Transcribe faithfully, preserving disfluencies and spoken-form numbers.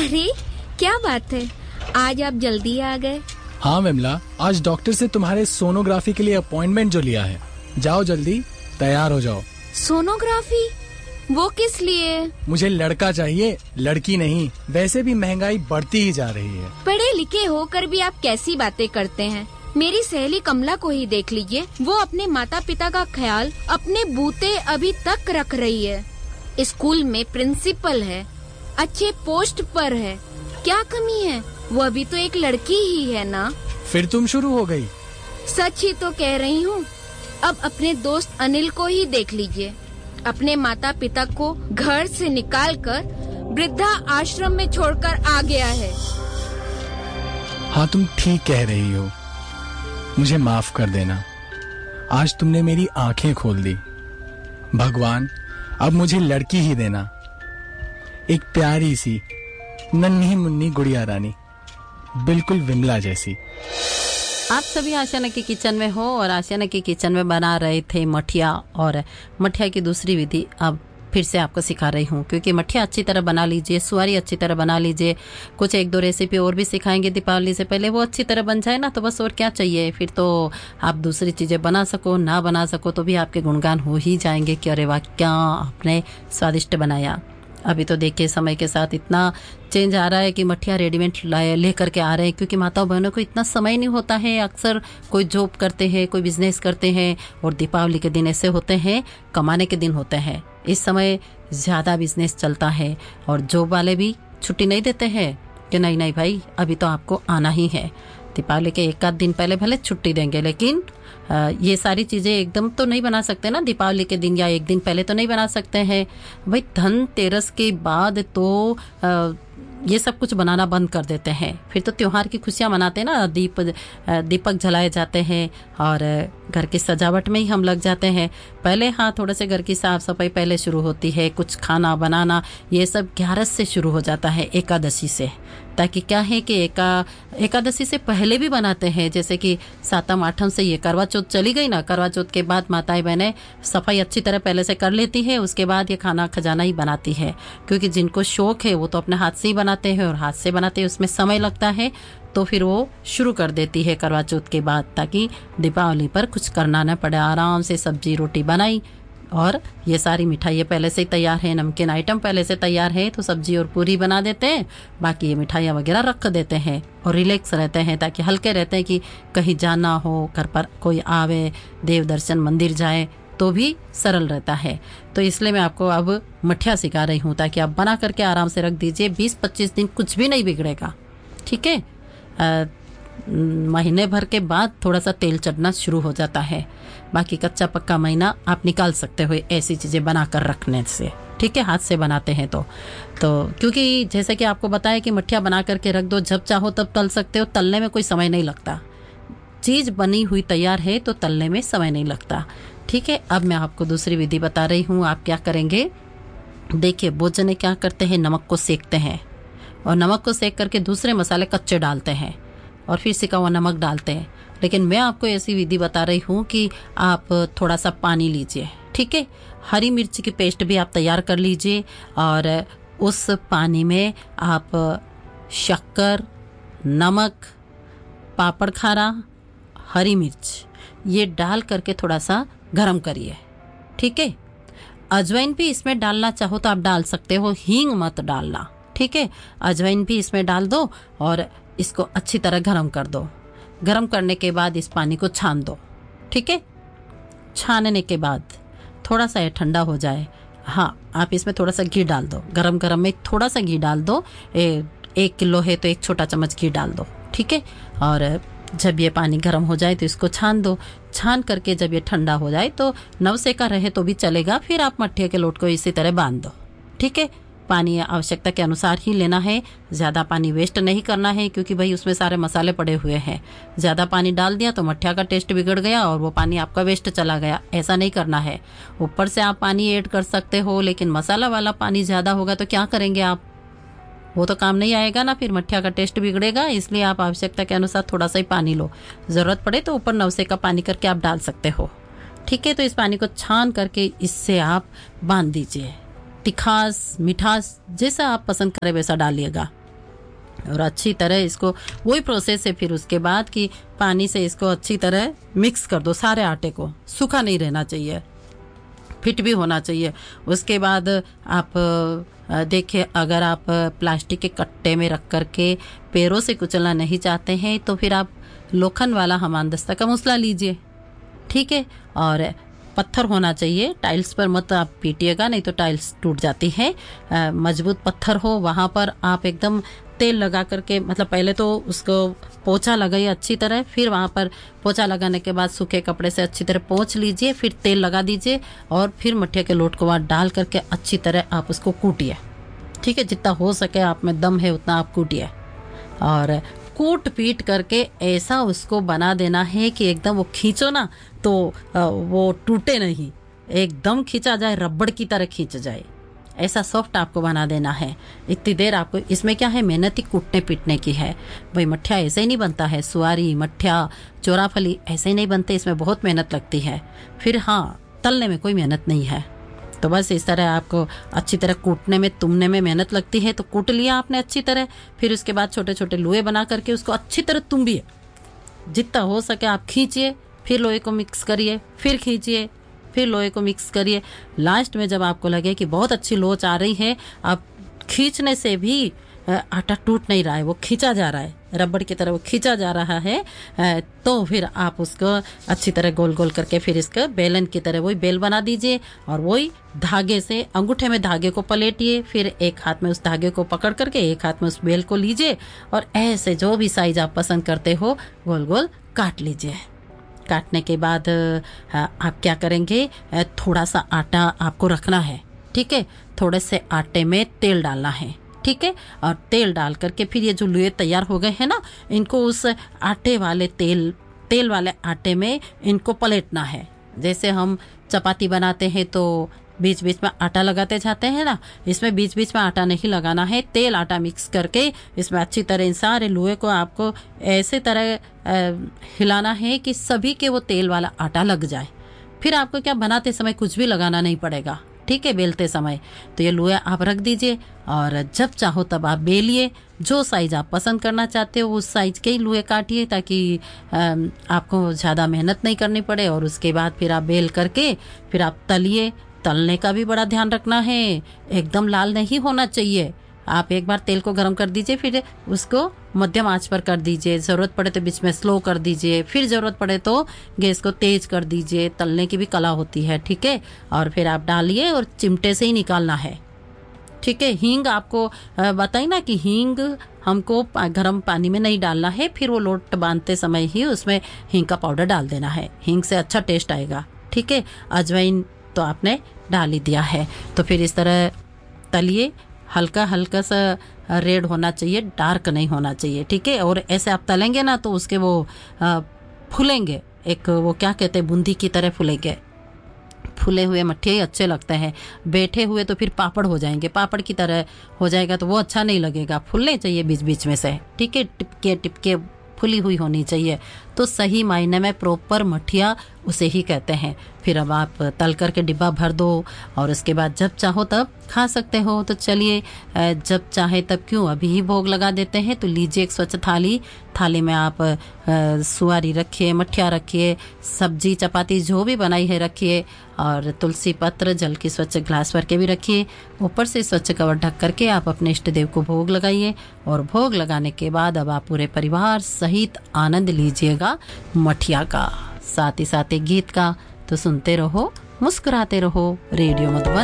अरे क्या बात है, आज आप जल्दी आ गए। हाँ विमला, आज डॉक्टर से तुम्हारे सोनोग्राफी के लिए अपॉइंटमेंट जो लिया है। जाओ जल्दी तैयार हो जाओ। सोनोग्राफी? वो किस लिए? मुझे लड़का चाहिए, लड़की नहीं। वैसे भी महंगाई बढ़ती ही जा रही है। पढ़े लिखे होकर भी आप कैसी बातें करते हैं। मेरी सहेली कमला को ही देख लीजिए, वो अपने माता पिता का ख्याल अपने बूते अभी तक रख रही है। स्कूल में प्रिंसिपल है, अच्छे पोस्ट पर है, क्या कमी है? वो अभी तो एक लड़की ही है ना। फिर तुम शुरू हो गई। सच ही तो कह रही हूँ। अब अपने दोस्त अनिल को ही देख लीजिए, अपने माता पिता को घर से निकालकर वृद्धा आश्रम में छोड़कर आ गया है। हाँ तुम ठीक कह रही हो, मुझे माफ कर देना। आज तुमने मेरी आंखें खोल दी। भगवान अब मुझे लड़की ही देना, एक प्यारी सी नन्ही मुन्नी गुड़िया रानी, बिल्कुल विमला जैसी। आप सभी आशियाना के किचन में हो और आशियाना के किचन में बना रहे थे मठिया, और मठिया की दूसरी विधि अब फिर से आपको सिखा रही हूँ, क्योंकि मठिया अच्छी तरह बना लीजिए, सुआरी अच्छी तरह बना लीजिए। कुछ एक दो रेसिपी और भी सिखाएंगे दीपावली से पहले, वो अच्छी तरह बन जाए ना तो बस और क्या चाहिए। फिर तो आप दूसरी चीज़ें बना सको ना बना सको तो भी आपके गुणगान हो ही जाएंगे कि अरे वाह क्या आपने स्वादिष्ट बनाया। अभी तो देखिए समय के साथ इतना चेंज आ रहा है कि मठिया रेडीमेड ले करके आ रहे हैं, क्योंकि माताओं बहनों को इतना समय नहीं होता है। अक्सर कोई जॉब करते हैं, कोई बिजनेस करते हैं, और दीपावली के दिन ऐसे होते हैं कमाने के दिन होते हैं। इस समय ज़्यादा बिजनेस चलता है और जॉब वाले भी छुट्टी नहीं देते हैं कि नहीं नहीं भाई अभी तो आपको आना ही है। दीपावली के एक आध दिन पहले भले छुट्टी देंगे, लेकिन आ, ये सारी चीज़ें एकदम तो नहीं बना सकते ना। दीपावली के दिन या एक दिन पहले तो नहीं बना सकते हैं भाई। धनतेरस के बाद तो आ, ये सब कुछ बनाना बंद कर देते हैं। फिर तो त्योहार की खुशियाँ मनाते हैं ना, दीप दीपक जलाए जाते हैं और घर की सजावट में ही हम लग जाते हैं। पहले हाँ थोड़े से घर की साफ सफाई पहले शुरू होती है, कुछ खाना बनाना ये सब ग्यारस से शुरू हो जाता है, एकादशी से। ताकि क्या है कि एका एकादशी से पहले भी बनाते हैं, जैसे कि सातम आठम से ये करवा चौथ चली गई ना, करवा चौथ के बाद माताएं बहनें सफाई अच्छी तरह पहले से कर लेती है, उसके बाद ये खाना खजाना ही बनाती है। क्योंकि जिनको शौक है वो तो अपने हाथ से ही बनाते हैं, और हाथ से बनाते हैं उसमें समय लगता है, तो फिर वो शुरू कर देती है करवा चौथ के बाद, ताकि दीपावली पर कुछ करना न पड़े। आराम से सब्जी रोटी बनाई और ये सारी मिठाइयाँ पहले से ही तैयार है, नमकीन आइटम पहले से तैयार है, तो सब्जी और पूरी बना देते हैं, बाकी ये मिठाइयाँ वगैरह रख देते हैं और रिलैक्स रहते हैं, ताकि हल्के रहते हैं कि कहीं जाना हो, घर पर कोई आवे, देव दर्शन मंदिर जाए तो भी सरल रहता है। तो इसलिए मैं आपको अब मठिया सिखा रही हूँ, ताकि आप बना करके आराम से रख दीजिए। बीस पच्चीस दिन कुछ भी नहीं बिगड़ेगा, ठीक है। महीने भर के बाद थोड़ा सा तेल चढ़ना शुरू हो जाता है, बाकी कच्चा पक्का महीना आप निकाल सकते हो ऐसी चीज़ें बना कर रखने से, ठीक है, हाथ से बनाते हैं तो तो क्योंकि जैसे कि आपको बताया कि मठिया बना करके रख दो, जब चाहो तब तल सकते हो, तलने में कोई समय नहीं लगता। चीज़ बनी हुई तैयार है तो तलने में समय नहीं लगता, ठीक है। अब मैं आपको दूसरी विधि बता रही हूँ। आप क्या करेंगे, देखिए बहुत जने क्या करते हैं, नमक को सेकते हैं और नमक को सेक करके दूसरे मसाले कच्चे डालते हैं और फिर सिका हुआ नमक डालते हैं। लेकिन मैं आपको ऐसी विधि बता रही हूँ कि आप थोड़ा सा पानी लीजिए, ठीक है। हरी मिर्च की पेस्ट भी आप तैयार कर लीजिए और उस पानी में आप शक्कर, नमक, पापड़ खारा, हरी मिर्च ये डाल करके थोड़ा सा गरम करिए, ठीक है। अजवाइन भी इसमें डालना चाहो तो आप डाल सकते हो, हींग मत डालना, ठीक है। अजवाइन भी इसमें डाल दो और इसको अच्छी तरह गरम कर दो। गरम करने के बाद इस पानी को छान दो, ठीक है। छानने के बाद थोड़ा सा ये ठंडा हो जाए, हाँ आप इसमें थोड़ा सा घी डाल दो, गरम गरम में थोड़ा सा घी डाल दो। ए, एक किलो है तो एक छोटा चम्मच घी डाल दो, ठीक है। और जब ये पानी गर्म हो जाए तो इसको छान दो। छान करके जब ये ठंडा हो जाए तो नवसेका रहे तो भी चलेगा, फिर आप मट्ठे के लोट को इसी तरह बांध दो, ठीक है। पानी आवश्यकता के अनुसार ही लेना है, ज़्यादा पानी वेस्ट नहीं करना है, क्योंकि भाई उसमें सारे मसाले पड़े हुए हैं। ज़्यादा पानी डाल दिया तो मट्ठिया का टेस्ट बिगड़ गया और वो पानी आपका वेस्ट चला गया, ऐसा नहीं करना है। ऊपर से आप पानी ऐड कर सकते हो, लेकिन मसाला वाला पानी ज़्यादा होगा तो क्या करेंगे आप, वो तो काम नहीं आएगा ना, फिर मट्ठिया का टेस्ट बिगड़ेगा। इसलिए आप आवश्यकता के अनुसार थोड़ा सा ही पानी लो, ज़रूरत पड़े तो ऊपर नवसे का पानी करके आप डाल सकते हो, ठीक है। तो इस पानी को छान करके इससे आप बांध दीजिए। तिखास मिठास जैसा आप पसंद करें वैसा डालिएगा, और अच्छी तरह इसको वही प्रोसेस है फिर उसके बाद कि पानी से इसको अच्छी तरह मिक्स कर दो सारे आटे को, सूखा नहीं रहना चाहिए, फिट भी होना चाहिए। उसके बाद आप देखिए अगर आप प्लास्टिक के कट्टे में रख करके पैरों से कुचलना नहीं चाहते हैं तो फिर आप लोखंड वाला हमामदस्ता का मूसला लीजिए, ठीक है। और पत्थर होना चाहिए, टाइल्स पर मत आप पीटिएगा नहीं तो टाइल्स टूट जाती है। आ, मजबूत पत्थर हो वहाँ पर आप एकदम तेल लगा करके, मतलब पहले तो उसको पोछा लगाइए अच्छी तरह, फिर वहाँ पर पोछा लगाने के बाद सूखे कपड़े से अच्छी तरह पोंछ लीजिए, फिर तेल लगा दीजिए और फिर मठिया के लोट को वहाँ डाल करके अच्छी तरह आप उसको कूटिए, ठीक है। जितना हो सके आप में दम है उतना आप कूटिए और कूट पीट करके ऐसा उसको बना देना है कि एकदम वो खींचो ना तो वो टूटे नहीं, एकदम खींचा जाए, रबड़ की तरह खींच जाए, ऐसा सॉफ्ट आपको बना देना है। इतनी देर आपको, इसमें क्या है, मेहनत ही कूटने पीटने की है भाई। मठिया ऐसे ही नहीं बनता है, सुआरी मठिया चोराफली ऐसे ही नहीं बनते, इसमें बहुत मेहनत लगती है। फिर हाँ, तलने में कोई मेहनत नहीं है। तो बस इस तरह आपको अच्छी तरह कूटने में, तुमने में मेहनत लगती है तो कूट लिया आपने अच्छी तरह। फिर उसके बाद छोटे छोटे लोहे बना करके उसको अच्छी तरह तुम्बिए, जितना हो सके आप खींचिए, फिर लोहे को मिक्स करिए, फिर खींचिए, फिर लोहे को मिक्स करिए। लास्ट में जब आपको लगे कि बहुत अच्छी लोच आ रही है, आप खींचने से भी आटा टूट नहीं रहा है, वो खींचा जा रहा है, रबड़ की तरह वो खींचा जा रहा है, तो फिर आप उसको अच्छी तरह गोल गोल करके फिर इसका बेलन की तरह वही बेल बना दीजिए और वही धागे से, अंगूठे में धागे को पलेटिए, फिर एक हाथ में उस धागे को पकड़ करके एक हाथ में उस बेल को लीजिए और ऐसे जो भी साइज आप पसंद करते हो गोल गोल काट लीजिए। काटने के बाद आप क्या करेंगे, थोड़ा सा आटा आपको रखना है, ठीक है। थोड़े से आटे में तेल डालना है, ठीक है। और तेल डाल करके फिर ये जो लुए तैयार हो गए हैं ना, इनको उस आटे वाले तेल तेल वाले आटे में इनको पलटना है। जैसे हम चपाती बनाते हैं तो बीच बीच में आटा लगाते जाते हैं ना, इसमें बीच बीच में आटा नहीं लगाना है, तेल आटा मिक्स करके इसमें अच्छी तरह इन सारे लुए को आपको ऐसे तरह हिलाना है कि सभी के वो तेल वाला आटा लग जाए। फिर आपको क्या, बनाते समय कुछ भी लगाना नहीं पड़ेगा, ठीक है। बेलते समय तो ये लुए आप रख दीजिए और जब चाहो तब आप बेलिए। जो साइज आप पसंद करना चाहते हो उस साइज के ही लुए काटिए ताकि आपको ज़्यादा मेहनत नहीं करनी पड़े। और उसके बाद फिर आप बेल करके फिर आप तलिए। तलने का भी बड़ा ध्यान रखना है, एकदम लाल नहीं होना चाहिए। आप एक बार तेल को गर्म कर दीजिए, फिर उसको मध्यम आंच पर कर दीजिए, ज़रूरत पड़े तो बीच में स्लो कर दीजिए, फिर ज़रूरत पड़े तो गैस को तेज कर दीजिए। तलने की भी कला होती है, ठीक है। और फिर आप डालिए और चिमटे से ही निकालना है, ठीक है। हींग आपको बताई ना कि हींग हमको गर्म पानी में नहीं डालना है, फिर वो लोट बांधते समय ही उसमें हींग का पाउडर डाल देना है, हींग से अच्छा टेस्ट आएगा, ठीक है। अजवाइन तो आपने डाल ही दिया है। तो फिर इस तरह तलिए, हल्का हल्का सा रेड होना चाहिए, डार्क नहीं होना चाहिए, ठीक है। और ऐसे आप तलेंगे ना तो उसके वो फूलेंगे, एक वो क्या कहते हैं, बूंदी की तरह फूलेंगे। फूले हुए मट्ठे अच्छे लगते हैं, बैठे हुए तो फिर पापड़ हो जाएंगे, पापड़ की तरह हो जाएगा तो वो अच्छा नहीं लगेगा। फूलने चाहिए बीच बीच में से, ठीक है। टिपके टिपके फुली हुई होनी चाहिए, तो सही मायने में प्रॉपर मठिया उसे ही कहते हैं। फिर अब आप तल करके डिब्बा भर दो और उसके बाद जब चाहो तब खा सकते हो। तो चलिए, जब चाहे तब क्यों, अभी ही भोग लगा देते हैं। तो लीजिए एक स्वच्छ थाली, थाली में आप सुआरी रखिए, मठिया रखिए, सब्जी चपाती जो भी बनाई है रखिए और तुलसी पत्र, जल की स्वच्छ ग्लास भर के भी रखिए। ऊपर से स्वच्छ कवर ढक करके आप अपने इष्ट देव को भोग लगाइए और भोग लगाने के बाद अब आप पूरे परिवार सहित आनंद लीजिएगा मठिया का, साथ ही साथ एक गीत का। तो सुनते रहो, मुस्कुराते रहो, रेडियो मधुबन